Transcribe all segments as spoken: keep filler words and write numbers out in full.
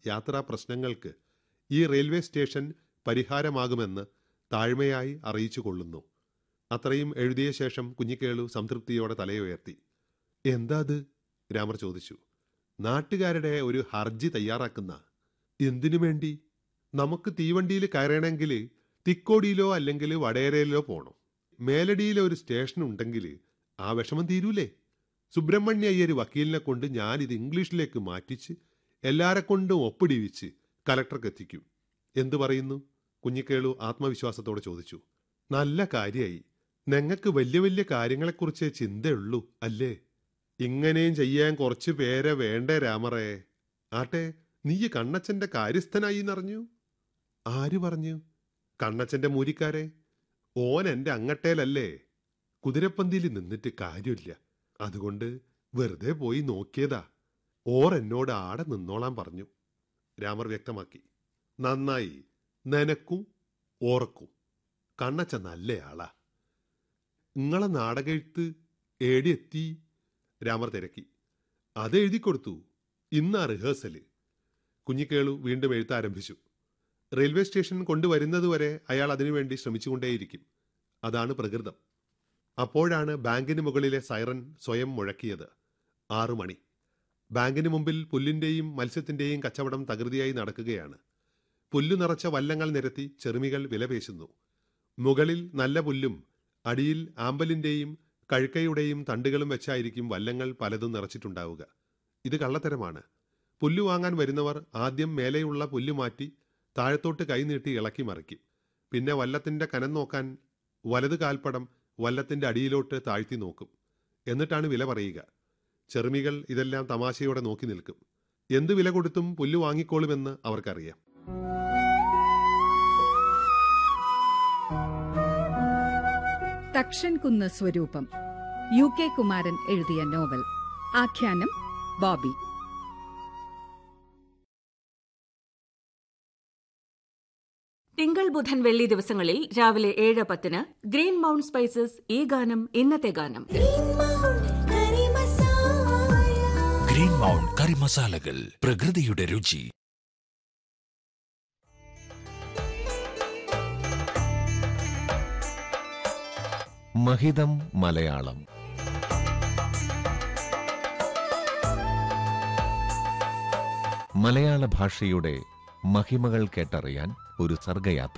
യാത്രാ പ്രശ്നങ്ങൾക്ക് ഈ റെയിൽവേ സ്റ്റേഷൻ പരിഹാരമാകുമെന്ന് താഴ്മയായി അറിയിച്ചു കൊള്ളുന്നു. അത്രയും എഴുതിയ ശേഷം കുഞ്ഞിക്കേളു സംതൃപ്തിയോടെ തലയുയർത്തി. എന്താ അത്? രാമർ ചോദിച്ചു. നാട്ടുകാരുടെ ഒരു ഹർജി തയ്യാറാക്കുന്ന. എന്തിനു വേണ്ടി? നമുക്ക് തീവണ്ടിയിൽ കയറണമെങ്കിൽ തിക്കോടിയിലോ അല്ലെങ്കിൽ വടേരയിലോ പോകണം. മേലടിയിലെ ഒരു സ്റ്റേഷൻ ഉണ്ടെങ്കിൽ ആ വിഷമം തീരൂലേ? സുബ്രഹ്മണ്യ അയ്യർ വക്കീലിനെ കൊണ്ട് ഞാനിത് ഇംഗ്ലീഷിലേക്ക് മാറ്റിച്ച് എല്ലാരെ കൊണ്ടും ഒപ്പിടിവിച്ച് കലക്ടർക്ക് എത്തിക്കും. എന്തു പറയുന്നു? കുഞ്ഞിക്കേളു ആത്മവിശ്വാസത്തോടെ ചോദിച്ചു. നല്ല കാര്യമായി. ഞങ്ങൾക്ക് വലിയ വലിയ കാര്യങ്ങളെക്കുറിച്ചേ ചിന്തയുള്ളൂ അല്ലേ? ഇങ്ങനെയും ചെയ്യാൻ കുറച്ചു പേരെ വേണ്ടേ രാമറേ? ആട്ടെ, നീ കണ്ണച്ചന്റെ കാര്യസ്ഥനായി എന്നറിഞ്ഞു? ആര് പറഞ്ഞു? കണ്ണച്ചന്റെ മൂരിക്കാരെ. ഓൻ എന്റെ അങ്ങട്ടേലല്ലേ. കുതിരപ്പന്തിയിൽ നിന്നിട്ട് കാര്യമില്ല. അതുകൊണ്ട് വെറുതെ പോയി നോക്കിയതാ. ഓർ എന്നോട് ആടെ നിന്നോളാൻ പറഞ്ഞു. രാമർ വ്യക്തമാക്കി. നന്നായി. നിനക്കും ഓർക്കും. കണ്ണച്ച നല്ലയാളാ. ഇങ്ങളെ നാടകെഴുത്ത് ഏടിയെത്തി? രാമർ തിരക്കി. അത് എഴുതിക്കൊടുത്തു. ഇന്നാ റിഹേഴ്സല്. കുഞ്ഞിക്കേളു വീണ്ടും എഴുത്താരംഭിച്ചു. റെയിൽവേ സ്റ്റേഷൻ കൊണ്ടുവരുന്നതുവരെ അയാൾ അതിനുവേണ്ടി ശ്രമിച്ചുകൊണ്ടേയിരിക്കും. അതാണ് പ്രകൃതം. അപ്പോഴാണ് ബാങ്കിന് മുകളിലെ സൈറൻ സ്വയം മുഴക്കിയത്. ആറു മണി. ബാങ്കിന് മുമ്പിൽ പുല്ലിൻ്റെയും മത്സ്യത്തിൻ്റെയും കച്ചവടം തകൃതിയായി നടക്കുകയാണ്. പുല്ലു നിറച്ച വല്ലങ്ങൾ നിരത്തി ചെറുമികൾ വിലപേശുന്നു. മുകളിൽ നല്ല പുല്ലും അടിയിൽ ആമ്പലിൻ്റെയും കഴുക്കയുടെയും തണ്ടുകളും വെച്ചായിരിക്കും വല്ലങ്ങൾ പലതും നിറച്ചിട്ടുണ്ടാവുക. ഇത് കള്ളത്തരമാണ്. പുല്ലു വാങ്ങാൻ വരുന്നവർ ആദ്യം മേലെയുള്ള പുല്ലു മാറ്റി താഴത്തോട്ട് കൈനീട്ടി ഇളക്കി മറിക്കും. പിന്നെ വല്ലത്തിൻ്റെ കനം നോക്കാൻ വലത് കാൽപ്പടം വല്ലത്തിൻ്റെ അടിയിലോട്ട് താഴ്ത്തി നോക്കും. എന്നിട്ടാണ് വില പറയുക. ചെറുമികൾ ഇതെല്ലാം തമാശയോടെ നോക്കി നിൽക്കും. എന്ത് വില കൊടുത്തും പുല്ല് വാങ്ങിക്കോളുമെന്ന് അവർക്കറിയാം. തക്ഷൻകുന്ന് സ്വരൂപം, യു കെ കുമാരൻ എഴുതിയ നോവൽ. ആഖ്യാനം ബോബി. തിങ്കൾ ബുധൻ വെള്ളി ദിവസങ്ങളിൽ രാവിലെ ഏഴ് പത്തിന് ഗ്രീൻ മൗണ്ട് സ്പൈസസ് ഈ ഗാനം ഇന്നത്തെ ഗാനം. ഗ്രീൻ മൗണ്ട് കറി മസാലകൾ, പ്രകൃതിയുടെ രുചി. മഹിതം മലയാളം. മലയാള ഭാഷയുടെ മഹിമകൾ കേട്ടറിയാൻ ഒരു സർഗയാത്ര.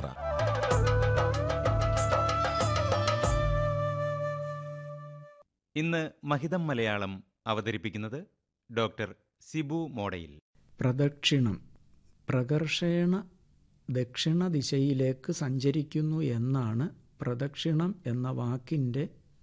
ഇന്ന് മഹിതം മലയാളം അവതരിപ്പിക്കുന്നത് ഡോക്ടർ സിബു മോഡയിൽ. പ്രദക്ഷിണം പ്രകർഷേണ ദക്ഷിണ ദിശയിലേക്ക് സഞ്ചരിക്കുന്നു എന്നാണ് പ്രദക്ഷിണം എന്ന വാക്കിൻ്റെ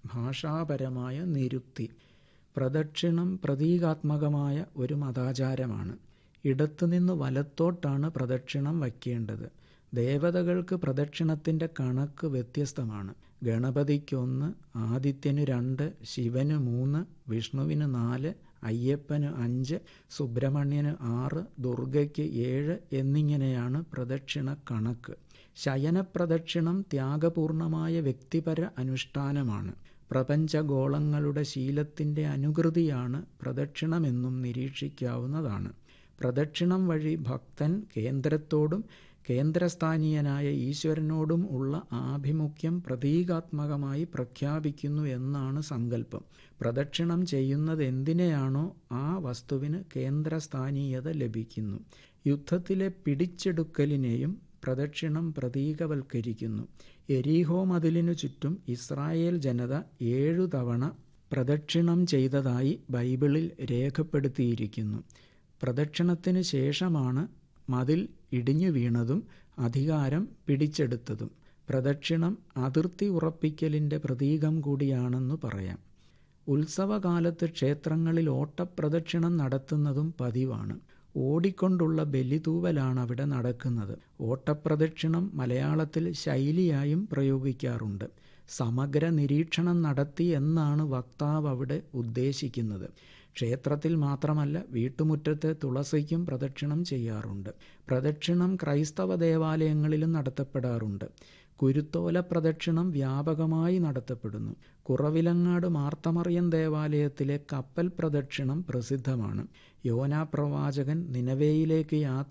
ഭാഷാപരമായ നിരുക്തി. പ്രദക്ഷിണം പ്രതീകാത്മകമായ ഒരു മതാചാരമാണ്. ഇടത്തുനിന്ന് വലത്തോട്ടാണ് പ്രദക്ഷിണം വയ്ക്കേണ്ടത്. ദേവതകൾക്ക് പ്രദക്ഷിണത്തിൻ്റെ കണക്ക് വ്യത്യസ്തമാണ്. ഗണപതിക്കൊന്ന്, ആദിത്യന് രണ്ട്, ശിവന് മൂന്ന്, വിഷ്ണുവിന് നാല്, അയ്യപ്പന് അഞ്ച്, സുബ്രഹ്മണ്യന് ആറ്, ദുർഗയ്ക്ക് ഏഴ് എന്നിങ്ങനെയാണ് പ്രദക്ഷിണ കണക്ക്. ശയനപ്രദക്ഷിണം ത്യാഗപൂർണമായ വ്യക്തിപര അനുഷ്ഠാനമാണ്. പ്രപഞ്ചഗോളങ്ങളുടെ ശീലത്തിൻ്റെ അനുകൃതിയാണ് പ്രദക്ഷിണമെന്നും നിരീക്ഷിക്കാവുന്നതാണ്. പ്രദക്ഷിണം വഴി ഭക്തൻ കേന്ദ്രത്തോടും കേന്ദ്രസ്ഥാനീയനായ ഈശ്വരനോടും ഉള്ള ആഭിമുഖ്യം പ്രതീകാത്മകമായി പ്രഖ്യാപിക്കുന്നു എന്നാണ് സങ്കല്പം. പ്രദക്ഷിണം ചെയ്യുന്നത് എന്തിനെയാണോ ആ വസ്തുവിന് കേന്ദ്രസ്ഥാനീയത ലഭിക്കുന്നു. യുദ്ധത്തിലെ പിടിച്ചെടുക്കലിനെയും പ്രദക്ഷിണം പ്രതീകവൽക്കരിക്കുന്നു. എരീഹോ മതിലിനു ചുറ്റും ഇസ്രായേൽ ജനത ഏഴു തവണ പ്രദക്ഷിണം ചെയ്തതായി ബൈബിളിൽ രേഖപ്പെടുത്തിയിരിക്കുന്നു. പ്രദക്ഷിണത്തിന് ശേഷമാണ് മതിൽ ഇടിഞ്ഞു വീണതും അധികാരം പിടിച്ചെടുത്തതും. പ്രദക്ഷിണം അതിർത്തി ഉറപ്പിക്കലിൻ്റെ പ്രതീകം കൂടിയാണെന്ന് പറയാം. ഉത്സവകാലത്ത് ക്ഷേത്രങ്ങളിൽ ഓട്ടപ്രദക്ഷിണം നടത്തുന്നതും പതിവാണ്. ഓടിക്കൊണ്ടുള്ള ബലിതൂവലാണ് അവിടെ നടക്കുന്നത്. ഓട്ടപ്രദക്ഷിണം മലയാളത്തിൽ ശൈലിയായും പ്രയോഗിക്കാറുണ്ട്. സമഗ്ര നിരീക്ഷണം നടത്തി എന്നാണ് വക്താവ് അവിടെ ഉദ്ദേശിക്കുന്നത്. ക്ഷേത്രത്തിൽ മാത്രമല്ല, വീട്ടുമുറ്റത്തെ തുളസിക്കും പ്രദക്ഷിണം ചെയ്യാറുണ്ട്. പ്രദക്ഷിണം ക്രൈസ്തവ ദേവാലയങ്ങളിലും നടത്തപ്പെടാറുണ്ട്. കുരുത്തോല പ്രദക്ഷിണം വ്യാപകമായി നടത്തപ്പെടുന്നു. കുറവിലങ്ങാട് മാർത്തമറിയം ദേവാലയത്തിലെ കപ്പൽ പ്രദക്ഷിണം പ്രസിദ്ധമാണ്. യോനാ പ്രവാചകൻ നിനവേയിലേക്ക് യാത്ര